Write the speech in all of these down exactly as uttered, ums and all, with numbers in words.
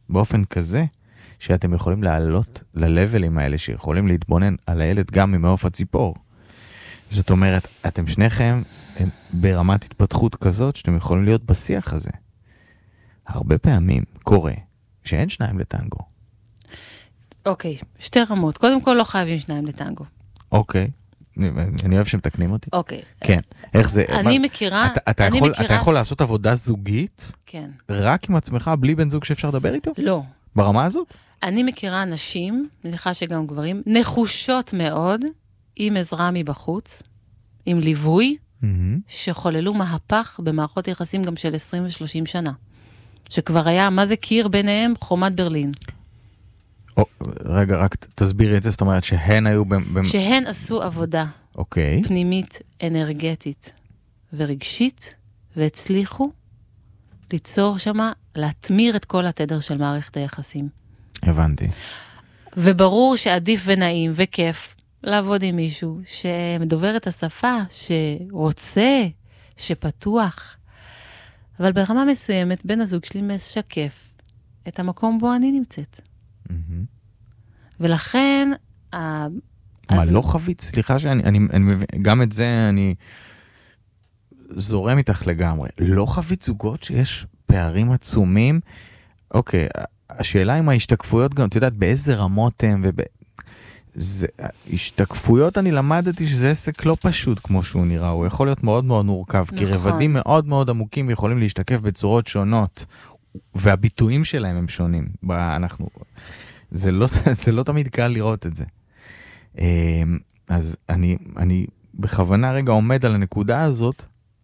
באופן כזה, שאתם יכולים לעלות ללבלים האלה, שיכולים להתבונן על הילד גם ממעוף הציפור. זאת אומרת, אתם שניכם ברמת התפתחות כזאת, שאתם יכולים להיות בשיח הזה. הרבה פעמים קורה שאין שניים לטנגו. אוקיי, שתי רמות. קודם כל לא חייבים שניים לטנגו. אוקיי. אני אוהב שמתקנים אותי. אוקיי. כן. איך זה? אני מכירה... אתה יכול, אתה יכול לעשות עבודה זוגית? כן. רק עם עצמך, בלי בן זוג שאפשר לדבר איתו? לא. ברמה הזאת? אני מכירה נשים, מניחה שגם גברים, נחושות מאוד, עם עזרה מבחוץ, עם ליווי, שחוללו מהפך במערכות יחסים גם של עשרים ושלושים שנה. שכבר היה, מה זה קיר ביניהם? חומת ברלין. או, רגע, רק תסבירי את זה, זאת אומרת שהן היו... במ... שהן עשו עבודה אוקיי. פנימית, אנרגטית ורגשית, והצליחו ליצור שמה, להתמיר את כל התדר של מערכת היחסים. הבנתי. וברור שעדיף ונעים וכיף לעבוד עם מישהו שמדובר את השפה, שרוצה, שפתוח. אבל ברמה מסוימת, בן הזוג שלי משקף את המקום בו אני נמצאת. ולכן... מה, לא חווית? סליחה שאני, אני, אני, גם את זה אני זורם איתך לגמרי. לא חווית זוגות שיש פערים עצומים? אוקיי, השאלה עם ההשתקפויות גם, את יודעת, באיזה רמות הם, וב... זה, השתקפויות אני למדתי שזה עסק לא פשוט כמו שהוא נראה, הוא יכול להיות מאוד מאוד מורכב, נכון. כי רבדים מאוד מאוד עמוקים יכולים להשתקף בצורות שונות, והביטויים שלהם הם שונים. אנחנו, זה לא, זה לא תמיד קל לראות את זה. אז אני, אני בכוונה רגע עומד על הנקודה הזאת,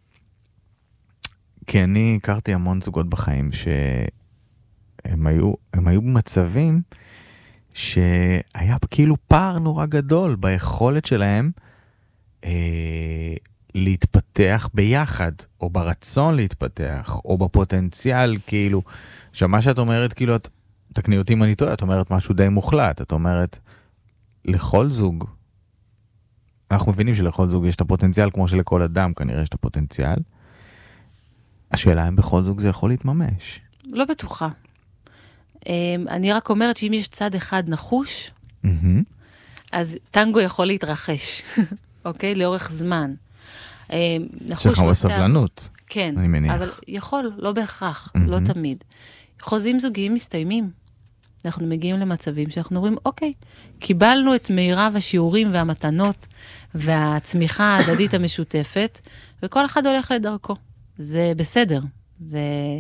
כי אני הכרתי המון זוגות בחיים שהם היו, הם היו במצבים שהיה כאילו פער נורא גדול ביכולת שלהם אה, להתפתח ביחד, או ברצון להתפתח, או בפוטנציאל, כאילו, שמה שאת אומרת, כאילו, את, תקני אותי אם אני טועה, את אומרת משהו די מוחלט, את אומרת, לכל זוג, אנחנו מבינים שלכל זוג יש את הפוטנציאל, כמו שלכל אדם כנראה יש את הפוטנציאל, השאלה אם בכל זוג זה יכול להתממש. לא בטוחה. אני רק אומרת שאם יש צד אחד נחוש, אז טנגו יכול להתרחש, אוקיי? לאורך זמן. צריך הרבה סבלנות, כן, אני מניח. אבל יכול, לא בהכרח, לא תמיד. חוזים זוגיים מסתיימים. אנחנו מגיעים למצבים שאנחנו אומרים, אוקיי, קיבלנו את מירב השיעורים והמתנות והצמיחה ההדדית המשותפת, וכל אחד הולך לדרכו. זה בסדר. זה...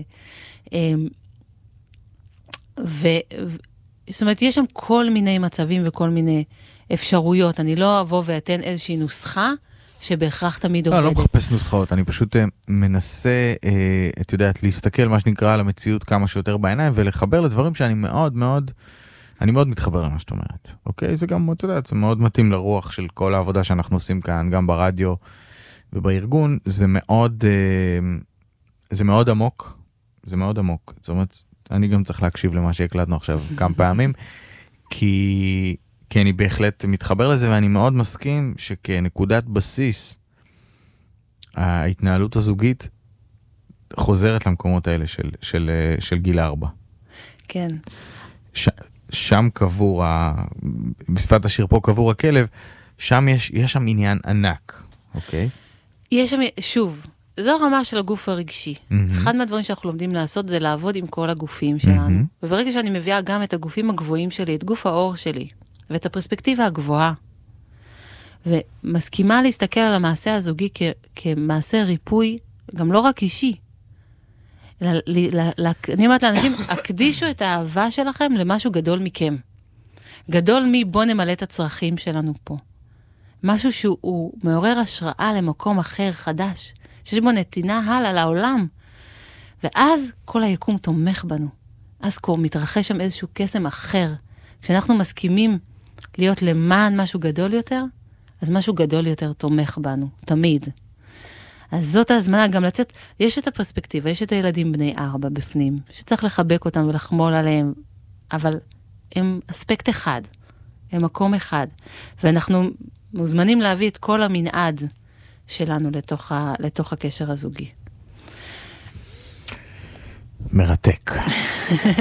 ו... זאת אומרת, יש שם כל מיני מצבים וכל מיני אפשרויות. אני לא אבוא ואתן איזושהי נוסחה שבהכרח תמיד עובדת. לא, אני לא מחפש נוסחאות. אני פשוט מנסה, את יודעת, להסתכל מה שנקרא על המציאות כמה שיותר בעיניים, ולחבר לדברים שאני מאוד מאוד, אני מאוד מתחבר למה שאת אומרת. אוקיי? זה גם, את יודעת, זה מאוד מתאים לרוח של כל העבודה שאנחנו עושים כאן, גם ברדיו ובארגון. זה מאוד, זה מאוד עמוק. זה מאוד עמוק. זאת אומרת, אני גם צריך להקשיב למה שהקלטנו עכשיו כמה פעמים, כי, כי אני בהחלט מתחבר לזה, ואני מאוד מסכים שכנקודת בסיס, ההתנהלות הזוגית חוזרת למקומות האלה של, של, של גיל ארבע. כן. ש, שם קבור, ה, בשפת השיר פה קבור הכלב, שם יש, יש שם עניין ענק, אוקיי? יש שם, שוב, זו הרמה של הגוף הרגשי. Mm-hmm. אחד מהדברים שאנחנו לומדים לעשות זה לעבוד עם כל הגופים שלנו. Mm-hmm. וברגע שאני מביאה גם את הגופים הגבוהים שלי, את גוף האור שלי, ואת הפרספקטיבה הגבוהה, ומסכימה להסתכל על המעשה הזוגי כ- כמעשה ריפוי, גם לא רק אישי. ל- ל- ל- אני אומרת לאנשים, הקדישו את האהבה שלכם למשהו גדול מכם. גדול מי בוא נמלא את הצרכים שלנו פה. משהו שהוא מעורר השראה למקום אחר חדש. שיש בו נתינה הלאה לעולם. ואז כל היקום תומך בנו. אז כבר מתרחש שם איזשהו קסם אחר. כשאנחנו מסכימים להיות למען משהו גדול יותר, אז משהו גדול יותר תומך בנו, תמיד. אז זאת הזמנה גם לצאת, יש את הפרספקטיבה, יש את הילדים בני ארבע בפנים, שצריך לחבק אותם ולחמול עליהם, אבל הם אספקט אחד, הם מקום אחד, ואנחנו מוזמנים להביא את כל המנעד שלנו לתוך, ה, לתוך הקשר הזוגי. מרתק.